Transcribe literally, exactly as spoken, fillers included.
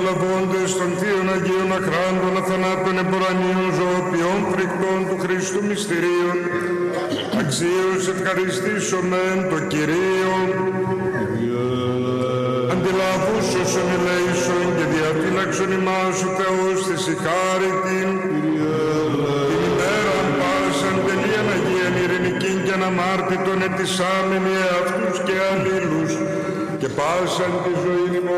απολαμβώντες των θείων Αγίων αχράντων αθανάτων εμπορανίων ζωοποιών φρικτών του Χριστού μυστηρίων, αξίως ευχαριστήσομεν το Κυρίο. Αντιλαβούς όσων ελέησον και διαφύλαξον ημάς ο Θεός της η χάριτην, την ημέραν πάσαν τελείαν Αγίαν ειρηνικήν και αναμάρτητον ετισάμενοι εαυτούς και αλλήλους, και πάσαν τη ζωή ημών